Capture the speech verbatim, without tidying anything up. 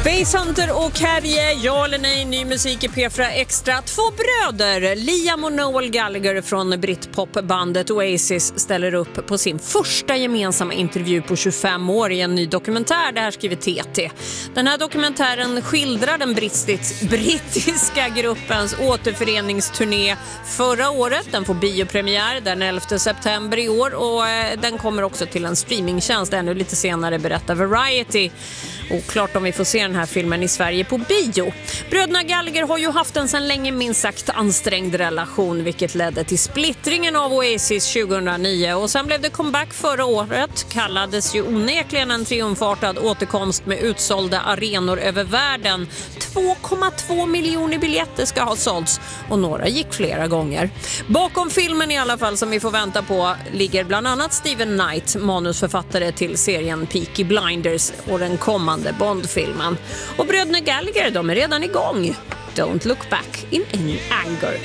Space Hunter och Kärje, ja eller nej, ny musik i P fyra Extra. Två bröder, Liam och Noel Gallagher från Britpop-bandet Oasis, ställer upp på sin första gemensamma intervju på tjugofem år i en ny dokumentär. Det här skriver T T. Den här dokumentären skildrar den brittis- brittiska gruppens återföreningsturné förra året. Den får biopremiär den elfte september i år och eh, den kommer också till en streamingtjänst ännu lite senare, berättar Variety. Och klart om vi får se den här filmen i Sverige på bio. Bröderna Gallagher har ju haft en sedan länge minst sagt ansträngd relation, vilket ledde till splittringen av Oasis tjugohundranio. Och sen blev det comeback förra året. Kallades ju onekligen en triumfartad återkomst med utsålda arenor över världen. två komma två miljoner biljetter ska ha sålts och några gick flera gånger. Bakom filmen i alla fall, som vi får vänta på, ligger bland annat Steven Knight, manusförfattare till serien Peaky Blinders och den kommande Bond-filmen. Och bröderna Gallagher, de är redan igång. Don't look back in any anger.